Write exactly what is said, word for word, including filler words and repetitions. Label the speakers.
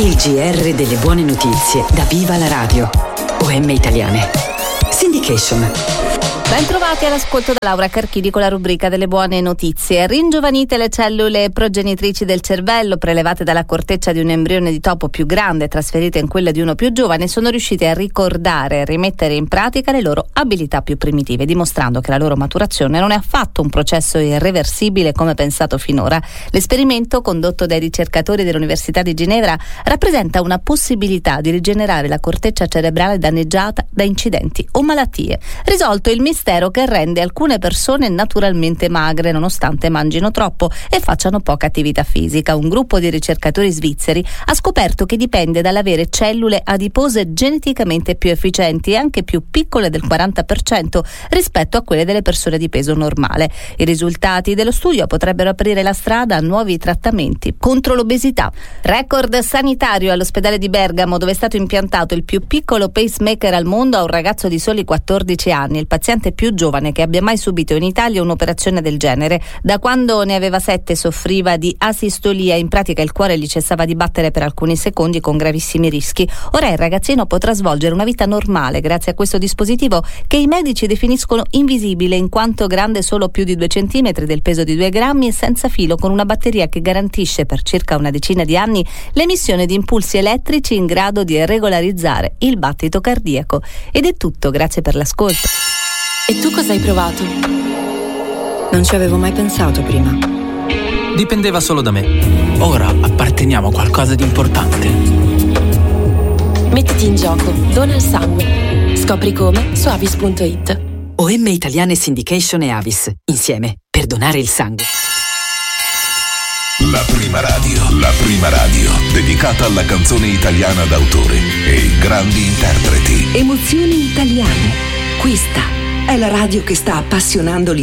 Speaker 1: Il G R delle buone notizie da Viva la Radio. O M Italiane. Syndication.
Speaker 2: Ben trovati all'ascolto da Laura Carchidi con la rubrica delle buone notizie. Ringiovanite le cellule progenitrici del cervello, prelevate dalla corteccia di un embrione di topo più grande e trasferite in quella di uno più giovane, sono riuscite a ricordare e rimettere in pratica le loro abilità più primitive, dimostrando che la loro maturazione non è affatto un processo irreversibile come pensato finora. L'esperimento, condotto dai ricercatori dell'Università di Ginevra, rappresenta una possibilità di rigenerare la corteccia cerebrale danneggiata da incidenti o malattie. Risolto il mistero che rende alcune persone naturalmente magre nonostante mangino troppo e facciano poca attività fisica. Un gruppo di ricercatori svizzeri ha scoperto che dipende dall'avere cellule adipose geneticamente più efficienti e anche più piccole del quaranta per cento rispetto a quelle delle persone di peso normale. I risultati dello studio potrebbero aprire la strada a nuovi trattamenti contro l'obesità. Record sanitario all'ospedale di Bergamo, dove è stato impiantato il più piccolo pacemaker al mondo a un ragazzo di soli quattordici anni, il paziente più giovane che abbia mai subito in Italia un'operazione del genere. Da quando ne aveva sette soffriva di asistolia, in pratica il cuore gli cessava di battere per alcuni secondi con gravissimi rischi. Ora il ragazzino potrà svolgere una vita normale grazie a questo dispositivo che i medici definiscono invisibile in quanto grande solo più di due centimetri, del peso di due grammi e senza filo, con una batteria che garantisce per circa una decina di anni l'emissione di impulsi elettrici in grado di regolarizzare il battito cardiaco. Ed è tutto, grazie per l'ascolto.
Speaker 3: E tu cosa hai provato?
Speaker 1: Non ci avevo mai pensato prima.
Speaker 4: Dipendeva solo da me. Ora apparteniamo a qualcosa di importante.
Speaker 3: Mettiti in gioco, dona il sangue. Scopri come su avis punto it.
Speaker 1: O M Italiane Syndication e Avis, insieme, per donare il sangue.
Speaker 5: La prima radio, la prima radio, dedicata alla canzone italiana d'autore e ai grandi interpreti.
Speaker 6: Emozioni italiane. Questa è la radio che sta appassionando l'Italia.